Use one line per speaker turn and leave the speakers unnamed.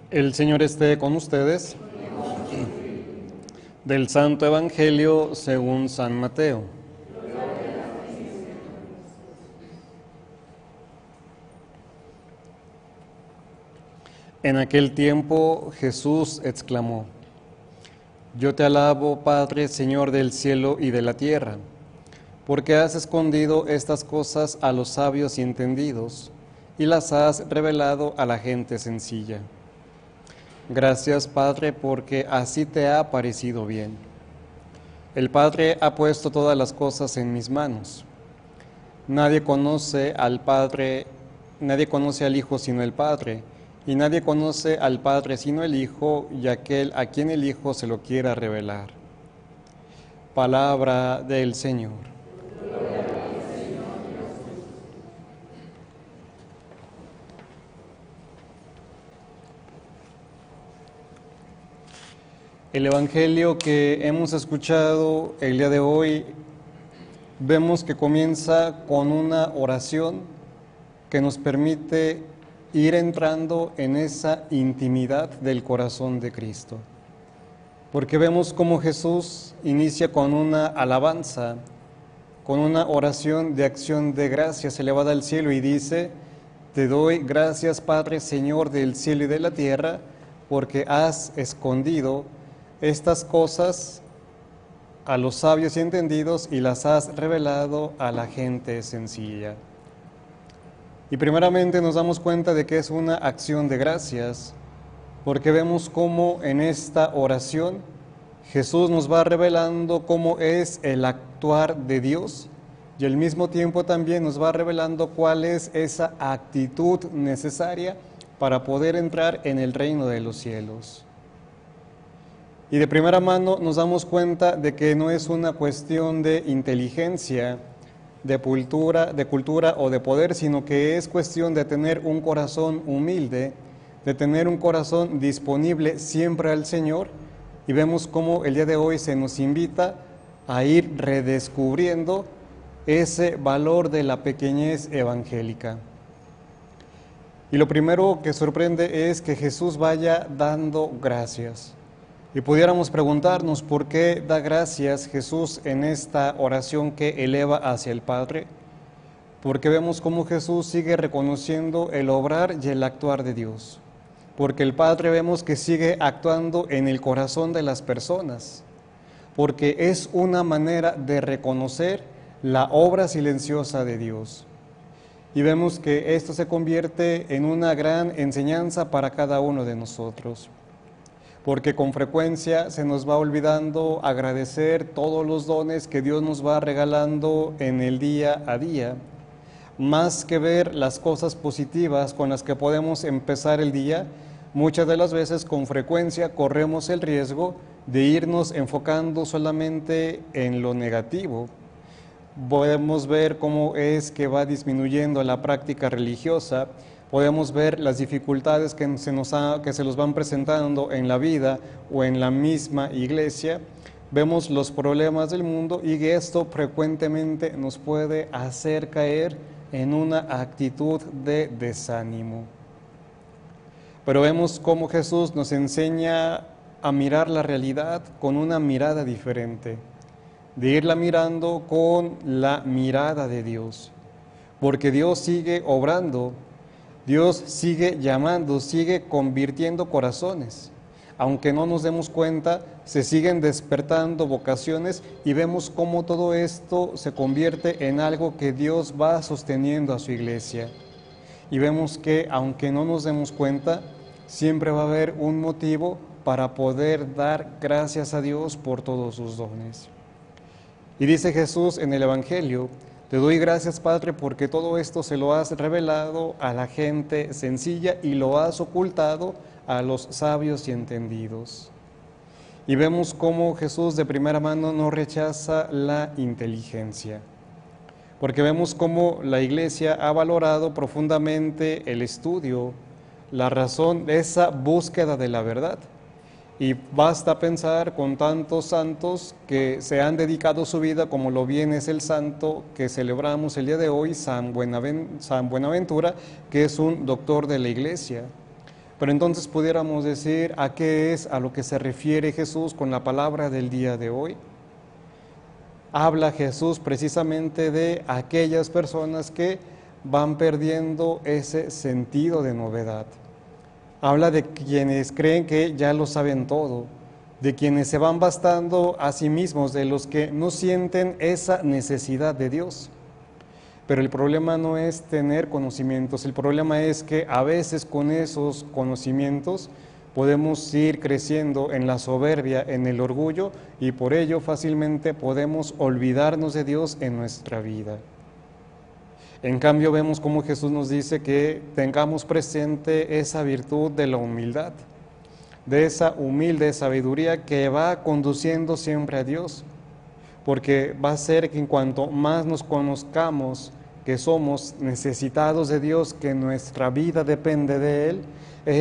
El Señor esté con ustedes. Del Santo Evangelio según San Mateo. En aquel tiempo Jesús exclamó: Yo te alabo, Padre, Señor del cielo y de la tierra, porque has escondido estas cosas a los sabios y entendidos, y las has revelado a la gente sencilla. Gracias, Padre, porque así te ha parecido bien. El Padre ha puesto todas las cosas en mis manos. Nadie conoce al Hijo sino el Padre, y nadie conoce al Padre sino el Hijo y aquel a quien el Hijo se lo quiera revelar. Palabra del Señor. El Evangelio que hemos escuchado el día de hoy, vemos que comienza con una oración que nos permite ir entrando en esa intimidad del corazón de Cristo. Porque vemos cómo Jesús inicia con una alabanza, con una oración de acción de gracias elevada al cielo y dice: Te doy gracias, Padre, Señor del cielo y de la tierra, porque has escondido estas cosas a los sabios y entendidos y las has revelado a la gente sencilla. Y primeramente nos damos cuenta de que es una acción de gracias, porque vemos cómo en esta oración Jesús nos va revelando cómo es el actuar de Dios y al mismo tiempo también nos va revelando cuál es esa actitud necesaria para poder entrar en el reino de los cielos. Y de primera mano nos damos cuenta de que no es una cuestión de inteligencia, de cultura o de poder, sino que es cuestión de tener un corazón humilde, de tener un corazón disponible siempre al Señor, y vemos cómo el día de hoy se nos invita a ir redescubriendo ese valor de la pequeñez evangélica. Y lo primero que sorprende es que Jesús vaya dando gracias. Y pudiéramos preguntarnos por qué da gracias Jesús en esta oración que eleva hacia el Padre, porque vemos cómo Jesús sigue reconociendo el obrar y el actuar de Dios, porque el Padre vemos que sigue actuando en el corazón de las personas, porque es una manera de reconocer la obra silenciosa de Dios. Y vemos que esto se convierte en una gran enseñanza para cada uno de nosotros, porque con frecuencia se nos va olvidando agradecer todos los dones que Dios nos va regalando en el día a día, más que ver las cosas positivas con las que podemos empezar el día. Muchas de las veces con frecuencia corremos el riesgo de irnos enfocando solamente en lo negativo. Podemos ver cómo es que va disminuyendo la práctica religiosa. Podemos ver las dificultades que se los van presentando en la vida o en la misma iglesia. Vemos los problemas del mundo y esto frecuentemente nos puede hacer caer en una actitud de desánimo. Pero vemos cómo Jesús nos enseña a mirar la realidad con una mirada diferente, de irla mirando con la mirada de Dios, porque Dios sigue obrando. Dios sigue llamando, sigue convirtiendo corazones. Aunque no nos demos cuenta, se siguen despertando vocaciones y vemos cómo todo esto se convierte en algo que Dios va sosteniendo a su iglesia. Y vemos que, aunque no nos demos cuenta, siempre va a haber un motivo para poder dar gracias a Dios por todos sus dones. Y dice Jesús en el Evangelio: Te doy gracias, Padre, porque todo esto se lo has revelado a la gente sencilla y lo has ocultado a los sabios y entendidos. Y vemos cómo Jesús de primera mano no rechaza la inteligencia, porque vemos cómo la Iglesia ha valorado profundamente el estudio, la razón de esa búsqueda de la verdad. Y basta pensar con tantos santos que se han dedicado su vida, como lo bien es el santo que celebramos el día de hoy, San Buenaventura, que es un doctor de la Iglesia. Pero entonces pudiéramos decir a qué es a lo que se refiere Jesús con la palabra del día de hoy. Habla Jesús precisamente de aquellas personas que van perdiendo ese sentido de novedad. Habla de quienes creen que ya lo saben todo, de quienes se van bastando a sí mismos, de los que no sienten esa necesidad de Dios. Pero el problema no es tener conocimientos, el problema es que a veces con esos conocimientos podemos ir creciendo en la soberbia, en el orgullo, y por ello fácilmente podemos olvidarnos de Dios en nuestra vida. En cambio vemos cómo Jesús nos dice que tengamos presente esa virtud de la humildad, de esa humilde sabiduría que va conduciendo siempre a Dios, porque va a ser que en cuanto más nos conozcamos que somos necesitados de Dios, que nuestra vida depende de Él,